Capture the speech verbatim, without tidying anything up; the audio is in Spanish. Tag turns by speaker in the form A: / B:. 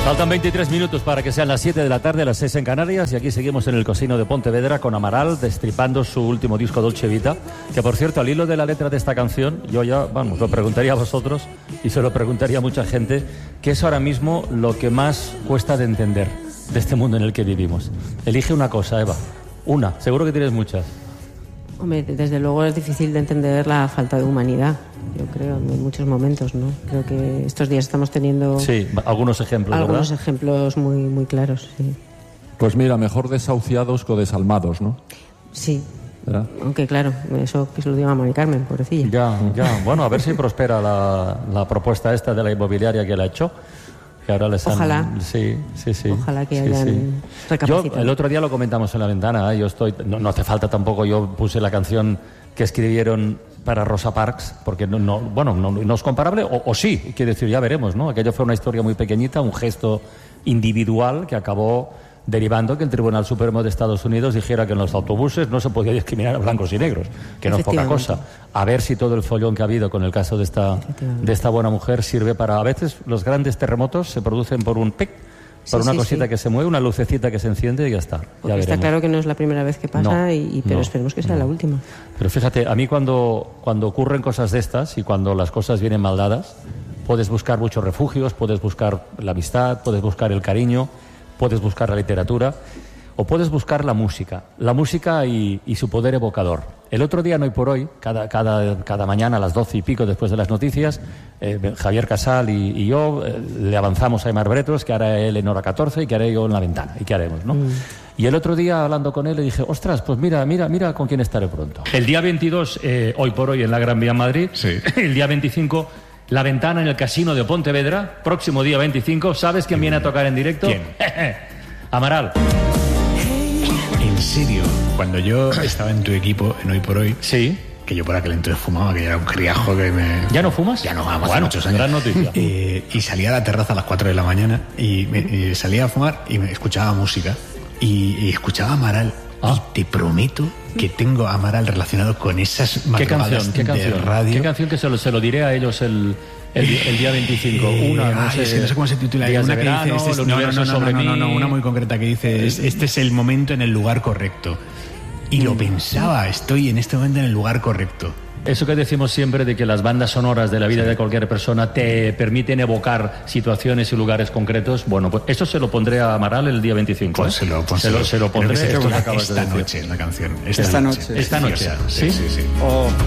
A: Faltan veintitrés minutos para que sean las siete de la tarde, las seis en Canarias, y aquí seguimos en el Casino de Pontevedra con Amaral destripando su último disco Dolce Vita, que por cierto, al hilo de la letra de esta canción, yo ya, vamos, lo preguntaría a vosotros y se lo preguntaría a mucha gente, ¿qué es ahora mismo lo que más cuesta de entender de este mundo en el que vivimos? Elige una cosa, Eva, una, seguro que tienes muchas.
B: Hombre, desde luego es difícil de entender la falta de humanidad, yo creo, en muchos momentos, ¿no? Creo que estos días estamos teniendo...
A: Sí, algunos ejemplos,
B: algunos
A: ¿verdad?
B: ejemplos muy, muy claros, sí.
C: Pues mira, mejor desahuciados que desalmados, ¿no?
B: Sí.
C: ¿Verdad?
B: Aunque claro, eso que se lo diga a Mari Carmen, pobrecilla.
A: Ya, ya. Bueno, a ver si prospera la, la propuesta esta de la inmobiliaria que la ha hecho. Que ahora les han...
B: Ojalá.
A: Sí, sí, sí.
B: Ojalá que
A: sí,
B: hayan
A: sí.
B: recapacitado.
A: Yo, el otro día lo comentamos en la ventana, ¿eh? Yo estoy... No, no hace falta tampoco, yo puse la canción que escribieron para Rosa Parks, porque no, no bueno, no, no es comparable, o, o sí, quiero decir, ya veremos, ¿no? Aquello fue una historia muy pequeñita, un gesto individual que acabó derivando que el Tribunal Supremo de Estados Unidos dijera que en los autobuses no se podía discriminar a blancos y negros, que no es poca cosa. A ver si todo el follón que ha habido con el caso de esta, de esta buena mujer sirve para... A veces los grandes terremotos se producen por un pic, por
B: Sí,
A: una
B: sí,
A: cosita
B: sí.
A: que se mueve, una lucecita que se enciende y ya está.
B: Porque
A: Ya
B: está
A: veremos.
B: claro que no es la primera vez que pasa,
A: No,
B: y, y- pero
A: no,
B: esperemos que sea
A: no.
B: la última.
A: Pero fíjate, a mí cuando, cuando ocurren cosas de estas y cuando las cosas vienen mal dadas, puedes buscar muchos refugios, puedes buscar la amistad, puedes buscar el cariño, puedes buscar la literatura o puedes buscar la música. La música y, y su poder evocador. El otro día, no hoy por hoy, cada, cada, cada mañana a las doce y pico después de las noticias, eh, Javier Casal y, y yo eh, le avanzamos a Aimar Bretos, que hará él en hora catorce y que haré yo en la ventana. ¿Y qué haremos, no? Mm. Y el otro día, hablando con él, le dije, ostras, pues mira, mira, mira con quién estaré pronto. El día veintidós, eh, hoy por hoy, en la Gran Vía en Madrid.
D: Sí.
A: El día veinticinco, La Ventana en el Casino de Pontevedra. Próximo día veinticinco, ¿sabes quién viene a tocar en directo?
D: ¿Quién?
A: Amaral.
D: En serio, cuando yo estaba en tu equipo, en Hoy por Hoy,
A: Sí.
D: que yo por aquel entonces fumaba, que yo era un criajo que me...
A: ¿Ya no fumas?
D: Ya no fumaba hace
A: Bueno,
D: muchos años.
A: gran noticia.
D: Eh, y salía a la terraza a las cuatro de la mañana y, me, y salía a fumar y me escuchaba música y, y escuchaba a Amaral.
A: Ah.
D: Y te prometo que tengo a Amaral relacionado con esas
A: ¿Qué
D: madrugadas
A: canción? ¿Qué canción?
D: de radio.
A: ¿Qué canción que se lo, se lo diré a ellos el, el, el día veinticinco?
D: Eh,
A: Una, no
D: ay,
A: sé,
D: es que no sé cómo se titula.
A: Días
D: Una
A: de
D: que
A: verano,
D: dice, este es-
A: el
D: no, no,
A: universo
D: no, no,
A: sobre
D: no, no,
A: mí.
D: no, una muy concreta que dice, es- este es el momento en el lugar correcto. Y lo pensaba, estoy en este momento en el lugar correcto.
A: Eso que decimos siempre de que las bandas sonoras de la vida de cualquier persona te permiten evocar situaciones y lugares concretos, bueno, pues eso se lo pondré a Amaral el día veinticinco.
D: Pues
A: ¿eh?
D: se lo, pues
A: se lo, se lo
D: creo que
A: pondré.
D: se
A: esto que
D: titula
A: acabas de
D: Esta
A: decir.
D: noche es la canción. Esta,
E: Esta
D: noche.
E: noche.
A: Esta noche.
D: Preciosa.
A: ¿Sí?
D: Sí, sí, sí.
E: Oh.